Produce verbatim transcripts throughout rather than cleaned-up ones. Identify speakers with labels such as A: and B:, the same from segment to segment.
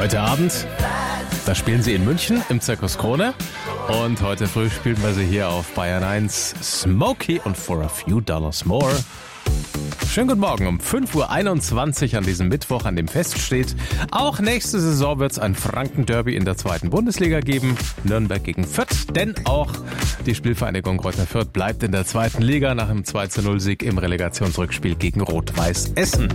A: Heute Abend, da spielen sie in München im Zirkus Krone. Und heute früh spielen wir sie hier auf Bayern eins. Smokey und For a Few Dollars More. Schönen guten Morgen um fünf Uhr einundzwanzig an diesem Mittwoch, an dem feststeht, auch nächste Saison wird es ein Franken-Derby in der zweiten Bundesliga geben. Nürnberg gegen Fürth, denn auch die Spielvereinigung Greuther Fürth bleibt in der zweiten Liga nach einem zwei zu null Sieg im Relegationsrückspiel gegen Rot-Weiß Essen.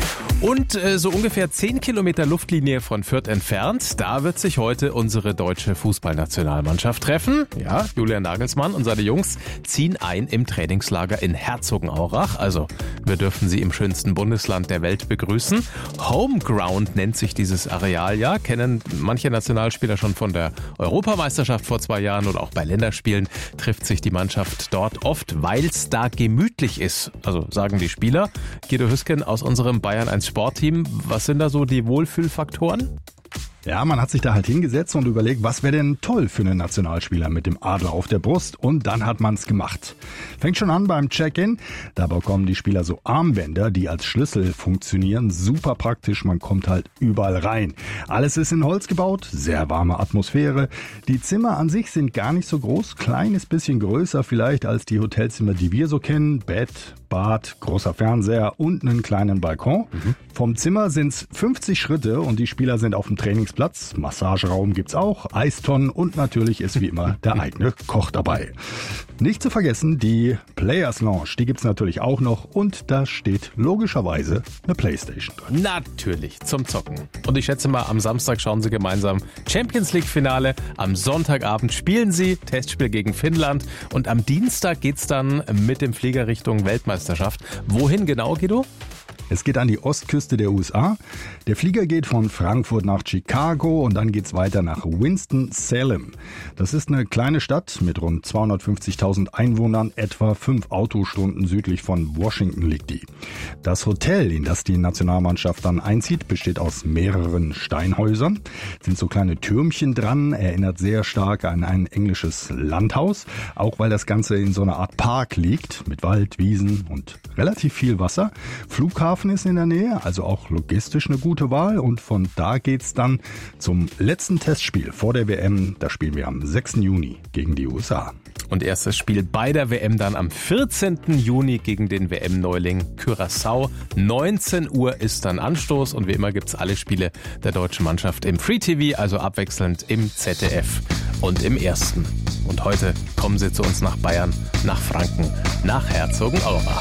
A: Und äh, so ungefähr zehn Kilometer Luftlinie von Fürth entfernt, da wird sich heute unsere deutsche Fußballnationalmannschaft treffen. Ja, Julian Nagelsmann und seine Jungs ziehen ein im Trainingslager in Herzogenaurach. Also wir dürfen sie im schönsten Bundesland der Welt begrüßen. Homeground nennt sich dieses Areal, ja, kennen manche Nationalspieler schon von der Europameisterschaft vor zwei Jahren oder auch bei Länderspielen trifft sich die Mannschaft dort oft, weil es da gemütlich ist. Also sagen die Spieler. Guido Hüsken aus unserem Bayern eins Sportteam. Was sind da so die Wohlfühlfaktoren?
B: Ja, man hat sich da halt hingesetzt und überlegt, was wäre denn toll für einen Nationalspieler mit dem Adler auf der Brust, und dann hat man es gemacht. Fängt schon an beim Check-in, da bekommen die Spieler so Armbänder, die als Schlüssel funktionieren, super praktisch, man kommt halt überall rein. Alles ist in Holz gebaut, sehr warme Atmosphäre, die Zimmer an sich sind gar nicht so groß, kleines bisschen größer vielleicht als die Hotelzimmer, die wir so kennen, Bett, Bad, großer Fernseher und einen kleinen Balkon. Mhm. Vom Zimmer sind's fünfzig Schritte und die Spieler sind auf dem Trainingsplatz. Massageraum gibt's auch, Eistonnen und natürlich ist wie immer der eigene Koch dabei. Nicht zu vergessen, die Players Lounge, die gibt's natürlich auch noch und da steht logischerweise eine Playstation drin.
A: Natürlich, zum Zocken. Und ich schätze mal, am Samstag schauen sie gemeinsam Champions League Finale, am Sonntagabend spielen sie Testspiel gegen Finnland und am Dienstag geht's dann mit dem Flieger Richtung Weltmeisterschaft. Wohin genau, Guido?
B: Es geht an die Ostküste der U S A. Der Flieger geht von Frankfurt nach Chicago und dann geht's weiter nach Winston-Salem. Das ist eine kleine Stadt mit rund zweihundertfünfzigtausend Einwohnern, etwa fünf Autostunden südlich von Washington liegt die. Das Hotel, in das die Nationalmannschaft dann einzieht, besteht aus mehreren Steinhäusern. Es sind so kleine Türmchen dran, erinnert sehr stark an ein englisches Landhaus, auch weil das Ganze in so einer Art Park liegt, mit Wald, Wiesen und relativ viel Wasser. Flughafen ist in der Nähe, also auch logistisch eine gute Wahl, und von da geht's dann zum letzten Testspiel vor der W M. Da spielen wir am sechsten Juni gegen die U S A.
A: Und erstes Spiel bei der W M dann am vierzehnten Juni gegen den W M-Neuling Curaçao. neunzehn Uhr ist dann Anstoß und wie immer gibt's alle Spiele der deutschen Mannschaft im Free T V, also abwechselnd im Z D F und im Ersten. Und heute kommen sie zu uns nach Bayern, nach Franken, nach Herzogenaurach.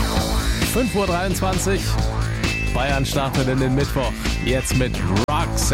A: fünf Uhr dreiundzwanzig, Bayern startet in den Mittwoch, jetzt mit Rock